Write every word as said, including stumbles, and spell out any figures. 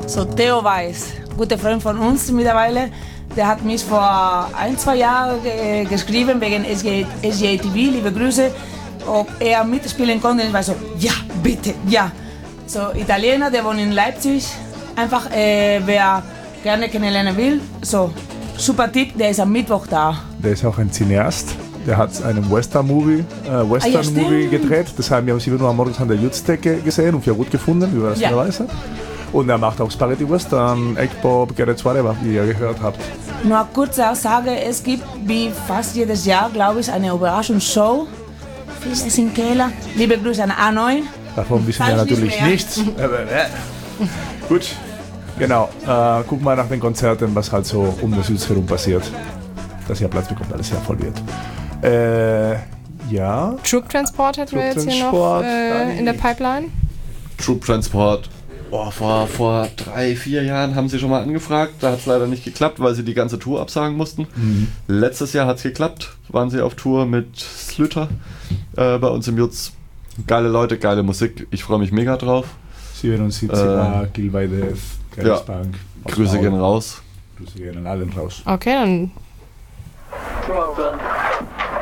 So Theo Weiß, guter Freund von uns mittlerweile, der hat mich vor ein, zwei Jahren äh, geschrieben wegen S G A T V, liebe Grüße, ob er mitspielen konnte. Ich war so, ja, bitte, ja. So Italiener, der wohnt in Leipzig, einfach äh, wer gerne kennenlernen will, so super Tipp, der ist am Mittwoch da. Der ist auch ein Cineast. Der hat einen Western-Movie äh, Western ah, ja, Movie gedreht. Das haben wir am sieben Uhr morgens an der Jutzdecke gesehen und für gut gefunden, wie das ja. Weise. Und er macht auch Spaghetti Western, Egg-Pop, Garrett's whatever, wie ihr gehört habt. Nur kurze Aussage, es gibt wie fast jedes Jahr, glaube ich, eine Überraschungsshow. Vieles in Keller. Liebe Grüße an A neun. Davon wissen wir natürlich nichts. Gut, genau. Äh, guck mal nach den Konzerten, was halt so um das Süd herum passiert. Dass ihr Platz bekommt, alles sehr voll wird. Äh, ja. Troop Transport hätten wir jetzt hier noch äh, in der Pipeline. Troop Transport. Oh, vor, vor drei, vier Jahren haben sie schon mal angefragt. Da hat es leider nicht geklappt, weil sie die ganze Tour absagen mussten. Mhm. Letztes Jahr hat es geklappt. Waren sie auf Tour mit Slüter äh, bei uns im Jutz. Geile Leute, geile Musik. Ich freue mich mega drauf. siebenundsiebziger, äh, Gilweide, ja. Grüße gehen raus. Grüße gehen an allen raus. Okay, dann.